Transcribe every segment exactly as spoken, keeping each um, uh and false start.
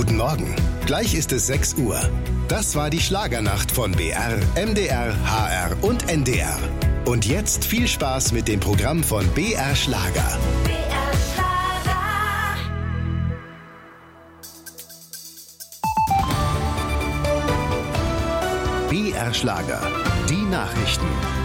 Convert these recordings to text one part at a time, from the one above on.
Guten Morgen. Gleich ist es sechs Uhr. Das war die Schlagernacht von B R, M D R, H R und N D R. Und jetzt viel Spaß mit dem Programm von B R Schlager. B R Schlager. B R Schlager. Die Nachrichten.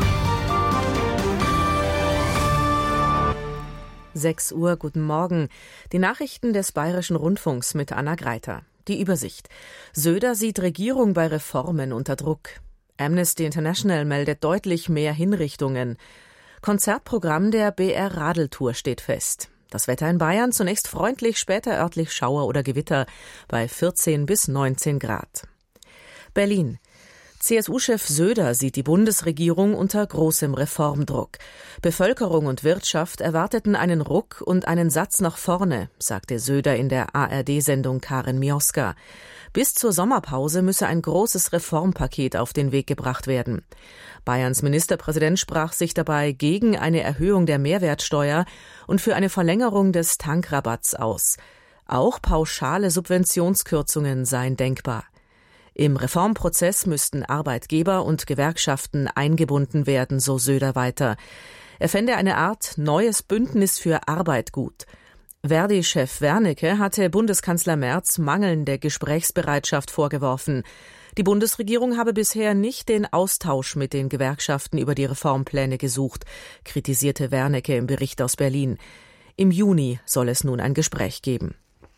sechs Uhr, guten Morgen. Die Nachrichten des Bayerischen Rundfunks mit Anna Greiter. Die Übersicht. Söder sieht Regierung bei Reformen unter Druck. Amnesty International meldet deutlich mehr Hinrichtungen. Konzertprogramm der B R Radeltour steht fest. Das Wetter in Bayern zunächst freundlich, später örtlich Schauer oder Gewitter bei vierzehn bis neunzehn Grad. Berlin. C S U-Chef Söder sieht die Bundesregierung unter großem Reformdruck. Bevölkerung und Wirtschaft erwarteten einen Ruck und einen Satz nach vorne, sagte Söder in der A R D-Sendung Karin Mioska. Bis zur Sommerpause müsse ein großes Reformpaket auf den Weg gebracht werden. Bayerns Ministerpräsident sprach sich dabei gegen eine Erhöhung der Mehrwertsteuer und für eine Verlängerung des Tankrabatts aus. Auch pauschale Subventionskürzungen seien denkbar. Im Reformprozess müssten Arbeitgeber und Gewerkschaften eingebunden werden, so Söder weiter. Er fände eine Art neues Bündnis für Arbeit gut. Verdi-Chef Wernicke hatte Bundeskanzler Merz mangelnde Gesprächsbereitschaft vorgeworfen. Die Bundesregierung habe bisher nicht den Austausch mit den Gewerkschaften über die Reformpläne gesucht, kritisierte Wernicke im Bericht aus Berlin. Im Juni soll es nun ein Gespräch geben.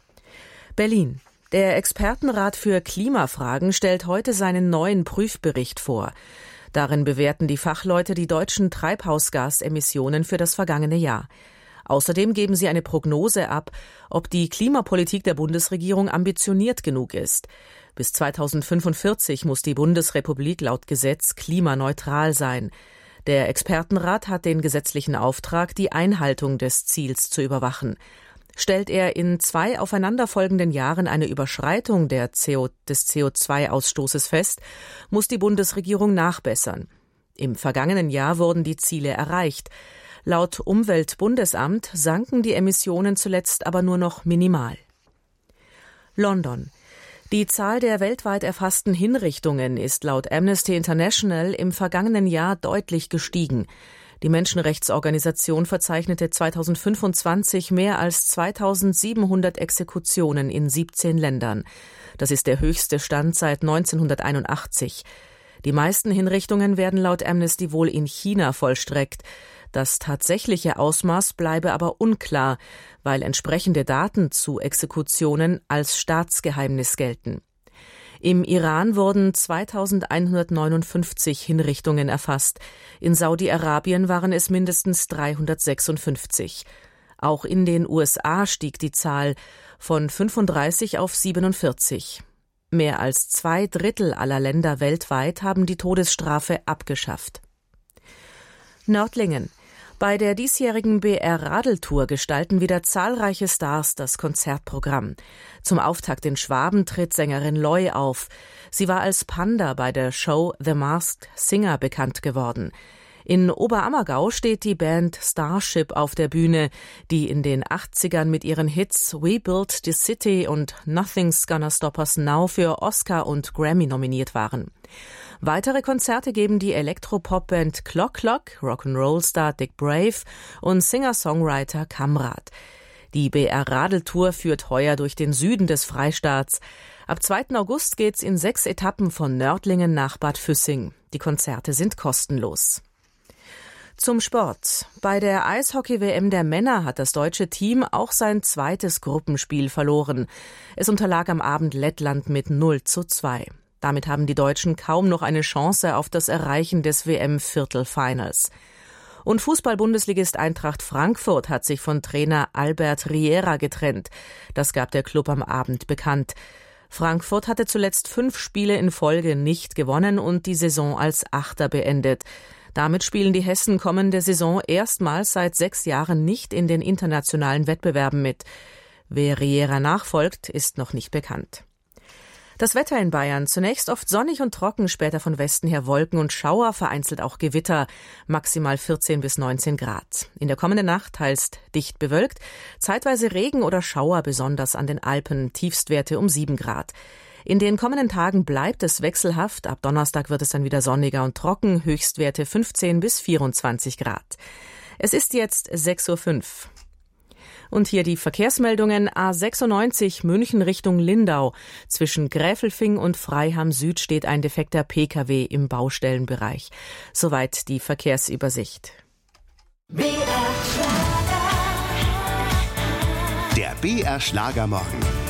Berlin. Der Expertenrat für Klimafragen stellt heute seinen neuen Prüfbericht vor. Darin bewerten die Fachleute die deutschen Treibhausgasemissionen für das vergangene Jahr. Außerdem geben sie eine Prognose ab, ob die Klimapolitik der Bundesregierung ambitioniert genug ist. Bis zweitausendfünfundvierzig muss die Bundesrepublik laut Gesetz klimaneutral sein. Der Expertenrat hat den gesetzlichen Auftrag, die Einhaltung des Ziels zu überwachen. Stellt er in zwei aufeinanderfolgenden Jahren eine Überschreitung der C O, des C O zwei Ausstoßes fest, muss die Bundesregierung nachbessern. Im vergangenen Jahr wurden die Ziele erreicht. Laut Umweltbundesamt sanken die Emissionen zuletzt aber nur noch minimal. London. Die Zahl der weltweit erfassten Hinrichtungen ist laut Amnesty International im vergangenen Jahr deutlich gestiegen. Die Menschenrechtsorganisation verzeichnete zweitausendfünfundzwanzig mehr als zweitausendsiebenhundert Exekutionen in siebzehn Ländern. Das ist der höchste Stand seit neunzehnhunderteinundachtzig. Die meisten Hinrichtungen werden laut Amnesty wohl in China vollstreckt. Das tatsächliche Ausmaß bleibe aber unklar, weil entsprechende Daten zu Exekutionen als Staatsgeheimnis gelten. Im Iran wurden zweitausendeinhundertneunundfünfzig Hinrichtungen erfasst. In Saudi-Arabien waren es mindestens dreihundertsechsundfünfzig. Auch in den U S A stieg die Zahl von fünfunddreißig auf siebenundvierzig. Mehr als zwei Drittel aller Länder weltweit haben die Todesstrafe abgeschafft. Nördlingen. Bei der diesjährigen B R Radeltour gestalten wieder zahlreiche Stars das Konzertprogramm. Zum Auftakt in Schwaben tritt Sängerin Loy auf. Sie war als Panda bei der Show The Masked Singer bekannt geworden. In Oberammergau steht die Band Starship auf der Bühne, die in den achtzigern mit ihren Hits We Built the City und Nothing's Gonna Stop Us Now für Oscar und Grammy nominiert waren. Weitere Konzerte geben die Elektropop-Band Clock Clock, Rock'n'Roll-Star Dick Brave und Singer-Songwriter Kamrat. Die B R Radeltour führt heuer durch den Süden des Freistaats. Ab zweiten August geht's in sechs Etappen von Nördlingen nach Bad Füssing. Die Konzerte sind kostenlos. Zum Sport. Bei der Eishockey-W M der Männer hat das deutsche Team auch sein zweites Gruppenspiel verloren. Es unterlag am Abend Lettland mit null zu zwei. Damit haben die Deutschen kaum noch eine Chance auf das Erreichen des W M-Viertelfinals. Und Fußball-Bundesligist Eintracht Frankfurt hat sich von Trainer Albert Riera getrennt. Das gab der Klub am Abend bekannt. Frankfurt hatte zuletzt fünf Spiele in Folge nicht gewonnen und die Saison als Achter beendet. Damit spielen die Hessen kommende Saison erstmals seit sechs Jahren nicht in den internationalen Wettbewerben mit. Wer Riera nachfolgt, ist noch nicht bekannt. Das Wetter in Bayern. Zunächst oft sonnig und trocken, später von Westen her Wolken und Schauer, vereinzelt auch Gewitter. Maximal vierzehn bis neunzehn Grad. In der kommenden Nacht teils dicht bewölkt. Zeitweise Regen oder Schauer, besonders an den Alpen. Tiefstwerte um sieben Grad. In den kommenden Tagen bleibt es wechselhaft. Ab Donnerstag wird es dann wieder sonniger und trocken. Höchstwerte fünfzehn bis vierundzwanzig Grad. Es ist jetzt sechs Uhr fünf. Und hier die Verkehrsmeldungen. A sechsundneunzig München Richtung Lindau. Zwischen Gräfelfing und Freiham Süd steht ein defekter P K W im Baustellenbereich. Soweit die Verkehrsübersicht. Der B R Schlagermorgen.